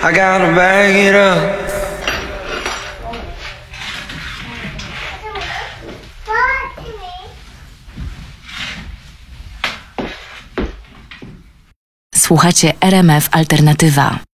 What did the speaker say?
I gotta bag it up. Słuchacie RMF Alternatywa.